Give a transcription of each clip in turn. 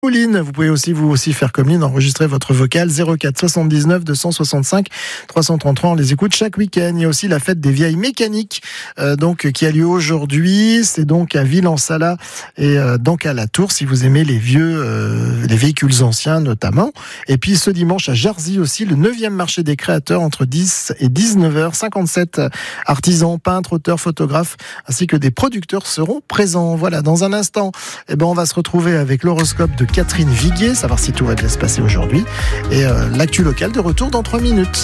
Pauline, vous pouvez aussi faire comme Lynn, enregistrer votre vocal 04 79 265 333. On les écoute chaque week-end. Il y a aussi la fête des vieilles mécaniques, qui a lieu aujourd'hui. C'est donc à Ville-en-Sala et donc à la Tour, si vous aimez les véhicules anciens notamment. Et puis ce dimanche à Jarzy aussi, le 9e marché des créateurs entre 10 et 19h. 57 artisans, peintres, auteurs, photographes, ainsi que des producteurs seront présents. Voilà, dans un instant, on va se retrouver avec l'horoscope de Catherine Viguier, savoir si tout va bien se passer aujourd'hui. Et l'actu locale de retour dans 3 minutes.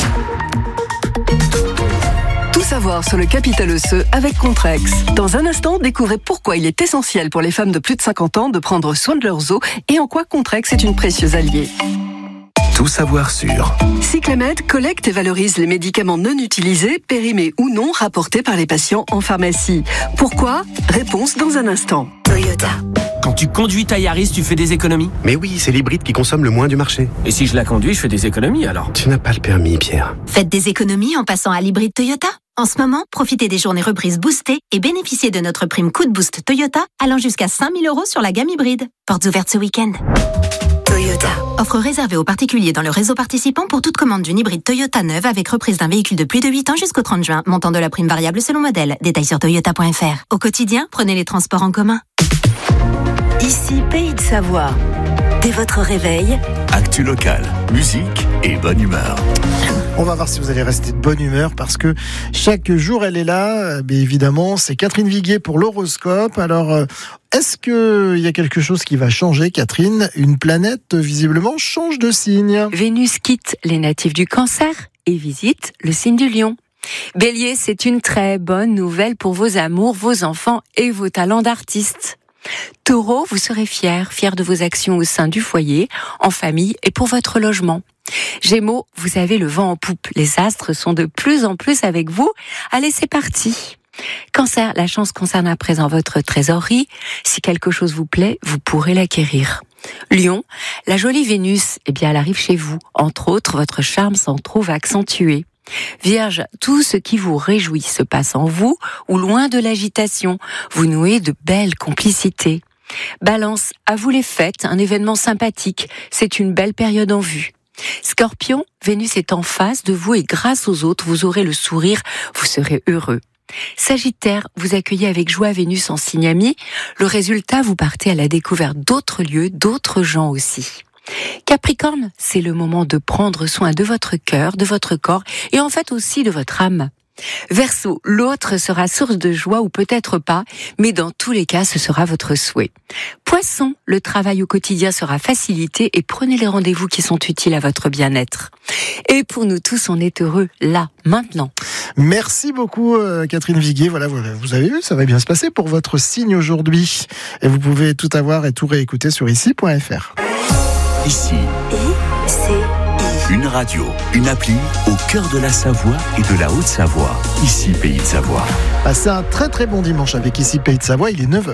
Tout savoir sur le capital osseux avec Contrex. Dans un instant, découvrez pourquoi il est essentiel pour les femmes de plus de 50 ans de prendre soin de leurs os et en quoi Contrex est une précieuse alliée. Tout savoir sur Cyclamed collecte et valorise les médicaments non utilisés, périmés ou non, rapportés par les patients en pharmacie. Pourquoi ? Réponse dans un instant. Toyota. Quand tu conduis ta Yaris, tu fais des économies. Mais oui, c'est l'hybride qui consomme le moins du marché. Et si je la conduis, je fais des économies alors. Tu n'as pas le permis, Pierre. Faites des économies en passant à l'hybride Toyota. En ce moment, profitez des journées reprises boostées et bénéficiez de notre prime coup de boost Toyota allant jusqu'à 5 000 € sur la gamme hybride. Portes ouvertes ce week-end. Toyota. Offre réservée aux particuliers dans le réseau participant pour toute commande d'une hybride Toyota neuve avec reprise d'un véhicule de plus de 8 ans jusqu'au 30 juin. Montant de la prime variable selon modèle. Détails sur toyota.fr. Au quotidien, prenez les transports en commun. Ici, Pays de Savoie. Dès votre réveil, Actu locale, musique et bonne humeur. On va voir si vous allez rester de bonne humeur parce que chaque jour elle est là. Mais évidemment, c'est Catherine Viguier pour l'horoscope. Alors, est-ce qu'il y a quelque chose qui va changer, Catherine ? Une planète, visiblement, change de signe. Vénus quitte les natifs du Cancer et visite le signe du Lion. Bélier, c'est une très bonne nouvelle pour vos amours, vos enfants et vos talents d'artiste. Taureau, vous serez fier de vos actions au sein du foyer, en famille et pour votre logement. Gémeaux, vous avez le vent en poupe. Les astres sont de plus en plus avec vous. Allez, c'est parti. Cancer, la chance concerne à présent votre trésorerie. Si quelque chose vous plaît, vous pourrez l'acquérir. Lion, la jolie Vénus, elle arrive chez vous. Entre autres, votre charme s'en trouve accentué. Vierge, tout ce qui vous réjouit se passe en vous ou loin de l'agitation. Vous nouez de belles complicités. Balance, à vous les fêtes, un événement sympathique. C'est une belle période en vue. Scorpion, Vénus est en face de vous et grâce aux autres, vous aurez le sourire, vous serez heureux. Sagittaire, vous accueillez avec joie Vénus en signe ami. Le résultat, vous partez à la découverte d'autres lieux, d'autres gens aussi. Capricorne, c'est le moment de prendre soin de votre cœur, de votre corps et en fait aussi de votre âme. Verseau, l'autre sera source de joie ou peut-être pas, mais dans tous les cas, ce sera votre souhait. Poisson, le travail au quotidien sera facilité et prenez les rendez-vous qui sont utiles à votre bien-être. Et pour nous tous, on est heureux là, maintenant. Merci beaucoup Catherine Viguier. Voilà, vous avez vu, ça va bien se passer pour votre signe aujourd'hui. Et vous pouvez tout avoir et tout réécouter sur ici.fr. Ici, une radio, une appli au cœur de la Savoie et de la Haute-Savoie. Ici, Pays de Savoie. Passez un très très bon dimanche avec Ici Pays de Savoie, il est 9h.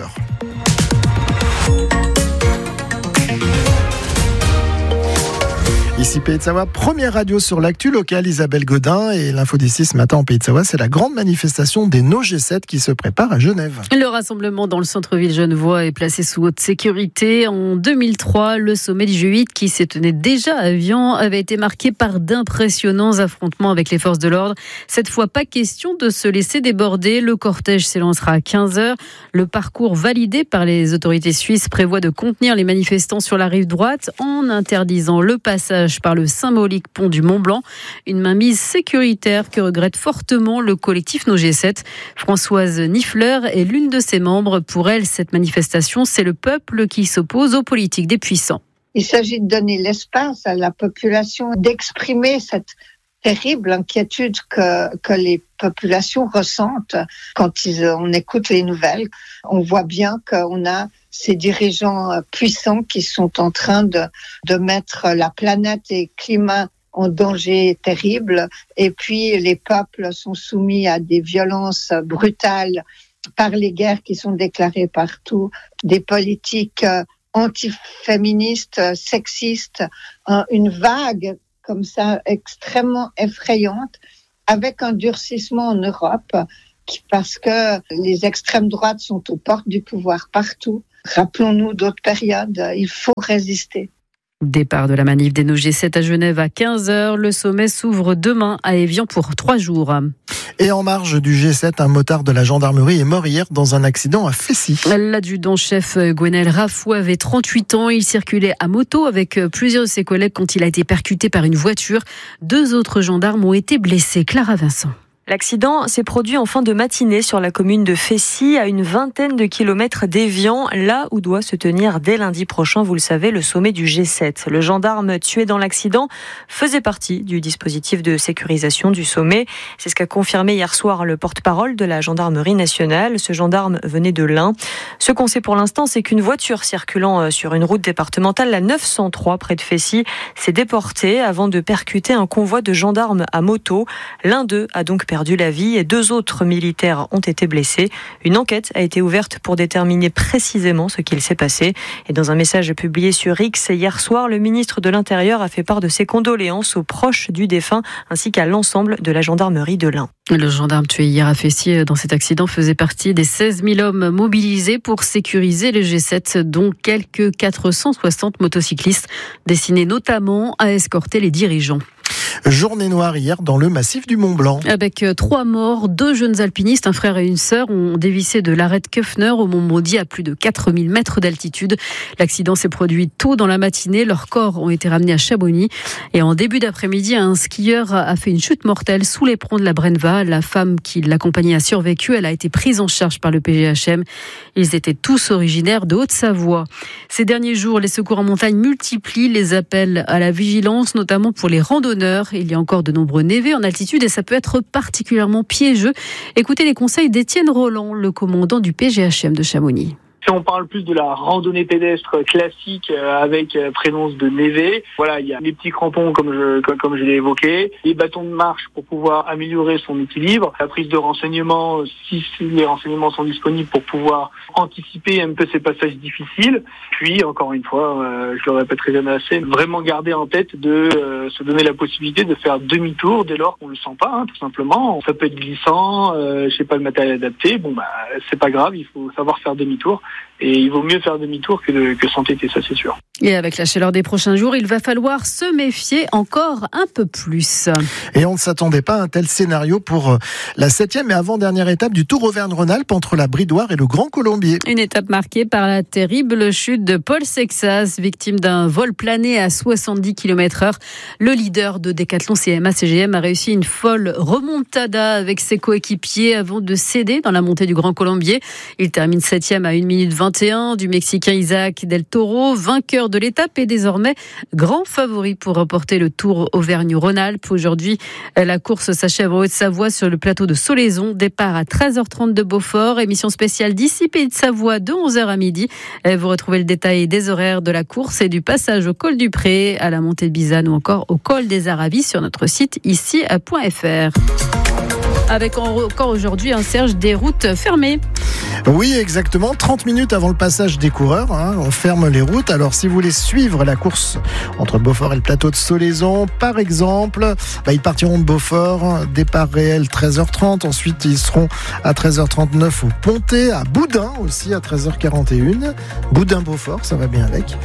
Ici Pays de Savoie, première radio sur l'actu locale, Isabelle Godin, et l'info d'ici ce matin en Pays de Savoie, c'est la grande manifestation des No G7 qui se prépare à Genève. Le rassemblement dans le centre-ville genevois est placé sous haute sécurité. En 2003, le sommet du G8 qui se tenait déjà à Vian avait été marqué par d'impressionnants affrontements avec les forces de l'ordre. Cette fois, pas question de se laisser déborder. Le cortège s'élancera à 15h. Le parcours validé par les autorités suisses prévoit de contenir les manifestants sur la rive droite en interdisant le passage par le symbolique pont du Mont-Blanc. Une mainmise sécuritaire que regrette fortement le collectif No G7. Françoise Niffler est l'une de ses membres. Pour elle, cette manifestation, c'est le peuple qui s'oppose aux politiques des puissants. Il s'agit de donner l'espace à la population d'exprimer cette terrible inquiétude que les populations ressentent quand on écoute les nouvelles. On voit bien qu'on a ces dirigeants puissants qui sont en train de mettre la planète et le climat en danger terrible. Et puis, les peuples sont soumis à des violences brutales par les guerres qui sont déclarées partout, des politiques antiféministes, sexistes, une vague comme ça extrêmement effrayante, avec un durcissement en Europe, parce que les extrêmes droites sont aux portes du pouvoir partout. Rappelons-nous d'autres périodes, il faut résister. Départ de la manif des No G7 à Genève à 15h. Le sommet s'ouvre demain à Évian pour 3 jours. Et en marge du G7, un motard de la gendarmerie est mort hier dans un accident à Fessy. L'adjudant-chef Gwenel Rafou avait 38 ans. Il circulait à moto avec plusieurs de ses collègues quand il a été percuté par une voiture. 2 autres gendarmes ont été blessés. Clara Vincent. L'accident s'est produit en fin de matinée sur la commune de Fessy, à une vingtaine de kilomètres d'Évian, là où doit se tenir dès lundi prochain, vous le savez, le sommet du G7. Le gendarme tué dans l'accident faisait partie du dispositif de sécurisation du sommet. C'est ce qu'a confirmé hier soir le porte-parole de la gendarmerie nationale. Ce gendarme venait de l'Ain. Ce qu'on sait pour l'instant, c'est qu'une voiture circulant sur une route départementale, la 903 près de Fessy, s'est déportée avant de percuter un convoi de gendarmes à moto. L'un d'eux a donc perdu la vie et 2 autres militaires ont été blessés. Une enquête a été ouverte pour déterminer précisément ce qu'il s'est passé. Et dans un message publié sur X hier soir, le ministre de l'Intérieur a fait part de ses condoléances aux proches du défunt ainsi qu'à l'ensemble de la gendarmerie de l'Ain. Le gendarme tué hier à Fessy dans cet accident faisait partie des 16 000 hommes mobilisés pour sécuriser le G7, dont quelques 460 motocyclistes destinés notamment à escorter les dirigeants. Journée noire hier dans le massif du Mont-Blanc. Avec 3 morts, 2 jeunes alpinistes, un frère et une sœur, ont dévissé de l'arête Köffner au Mont Maudit à plus de 4000 mètres d'altitude. L'accident s'est produit tôt dans la matinée. Leurs corps ont été ramenés à Chamonix. Et en début d'après-midi, un skieur a fait une chute mortelle sous l'éperon de la Brenva. La femme qui l'accompagnait a survécu. Elle a été prise en charge par le PGHM. Ils étaient tous originaires de Haute-Savoie. Ces derniers jours, les secours en montagne multiplient les appels à la vigilance, notamment pour les randonneurs. Il y a encore de nombreux névés en altitude et ça peut être particulièrement piégeux. Écoutez les conseils d'Étienne Roland, le commandant du PGHM de Chamonix. Si on parle plus de la randonnée pédestre classique avec présence de névé, voilà, il y a les petits crampons comme je l'ai évoqué, les bâtons de marche pour pouvoir améliorer son équilibre, la prise de renseignements si les renseignements sont disponibles pour pouvoir anticiper un peu ces passages difficiles. Puis encore une fois, je le répéterai jamais assez, vraiment garder en tête de se donner la possibilité de faire demi-tour dès lors qu'on le sent pas, tout simplement. Ça peut être glissant, je sais pas, le matériel adapté, c'est pas grave, il faut savoir faire demi-tour. Et il vaut mieux faire demi-tour que s'entêter, ça c'est sûr. Et avec la chaleur des prochains jours, il va falloir se méfier encore un peu plus. Et on ne s'attendait pas à un tel scénario pour la 7e et avant-dernière étape du Tour Auvergne-Rhône-Alpes entre la Bridoire et le Grand Colombier. Une étape marquée par la terrible chute de Paul Sexas, victime d'un vol plané à 70 km/h. Le leader de Décathlon CMA-CGM a réussi une folle remontada avec ses coéquipiers avant de céder dans la montée du Grand Colombier. Il termine 7e à 1 minute 21 du Mexicain Isaac Del Toro, vainqueur de l'étape et désormais grand favori pour remporter le Tour Auvergne-Rhône-Alpes. Aujourd'hui, la course s'achève en Haute-Savoie sur le plateau de Solaison. Départ à 13h30 de Beaufort. Émission spéciale d'ici Pays de Savoie de 11h à midi. Vous retrouvez le détail des horaires de la course et du passage au col du Pré, à la montée de Bizane ou encore au col des Aravis sur notre site ici.fr. Avec encore aujourd'hui, Serge, des routes fermées. Oui, exactement. 30 minutes avant le passage des coureurs, on ferme les routes. Alors, si vous voulez suivre la course entre Beaufort et le plateau de Solaison, par exemple, ils partiront de Beaufort, départ réel 13h30. Ensuite, ils seront à 13h39 au Pontet, à Boudin aussi à 13h41. Boudin-Beaufort, ça va bien avec.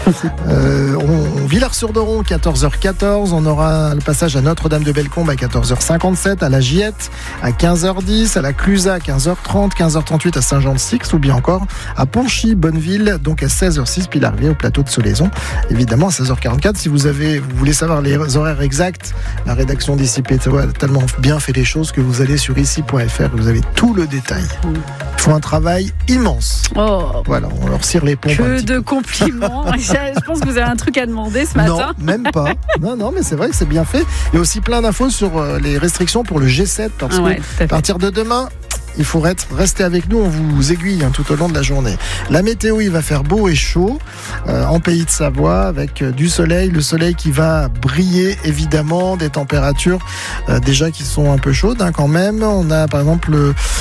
Villars-sur-Doron, 14h14. On aura le passage à Notre-Dame-de-Bellecombe à 14h57, à la Giette à 15h10, à la Clusaz à 15h30, 15h38 à Saint-Jean-de-Six, ou bien encore à Ponchy, Bonneville, donc à 16h06, puis l'arrivée au plateau de Solaison, évidemment à 16h44. Si vous voulez savoir les horaires exacts, la rédaction d'Ici Pays de Savoie a tellement bien fait les choses que vous allez sur ici.fr, vous avez tout le détail. Ils font un travail immense. Voilà, on leur cire les pompes. Que de compliments. Je pense que vous avez un truc à demander ce matin. Non, même pas. Non, mais c'est vrai que c'est bien fait. Il y a aussi plein d'infos sur les restrictions pour le G7, parce que à partir de demain, il faut rester avec nous, on vous aiguille tout au long de la journée. La météo, il va faire beau et chaud en Pays de Savoie avec du soleil, le soleil qui va briller évidemment, des températures déjà qui sont un peu chaudes quand même. On a par exemple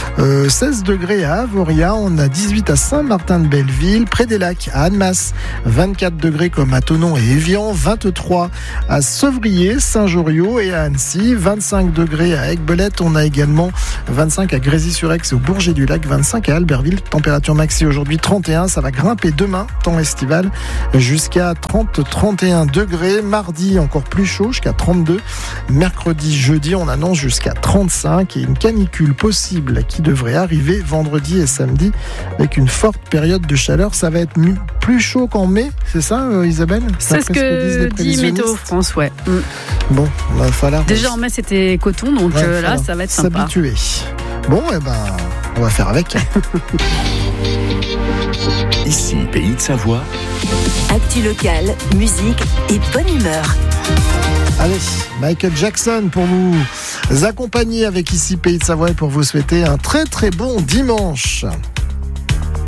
16 degrés à Avoria, on a 18 à Saint-Martin-de-Belleville, près des lacs à Annemasse, 24 degrés comme à Thonon et Évian, 23 à Sevrier, Saint-Joriot et à Annecy, 25 degrés à Aiguebelette, on a également 25 à Grésy-sur Saint-Jean-sur-Aix et au Bourget-du-Lac, 25 à Albertville. Température maxi aujourd'hui 31, ça va grimper demain, temps estival, jusqu'à 30-31 degrés. Mardi, encore plus chaud, jusqu'à 32. Mercredi, jeudi, on annonce jusqu'à 35 et une canicule possible qui devrait arriver vendredi et samedi avec une forte période de chaleur. Ça va être plus chaud qu'en mai, c'est ça Isabelle? C'est ce que dit Météo France, ouais. Bon, il va falloir... Déjà en mai c'était coton, donc là ça va être sympa. S'habituer. Bon, on va faire avec. Ici, Pays de Savoie. Actu locale, musique et bonne humeur. Allez, Michael Jackson pour vous accompagner avec Ici Pays de Savoie et pour vous souhaiter un très très bon dimanche.